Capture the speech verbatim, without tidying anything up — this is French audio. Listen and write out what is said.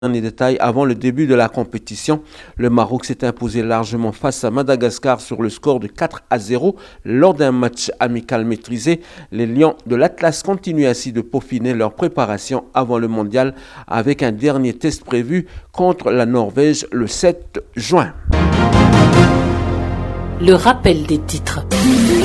Dernier détail, avant le début de la compétition, le Maroc s'est imposé largement face à Madagascar sur le score de quatre à zéro lors d'un match amical maîtrisé. Les Lions de l'Atlas continuent ainsi de peaufiner leur préparation avant le mondial avec un dernier test prévu contre la Norvège le sept juin. Le rappel des titres.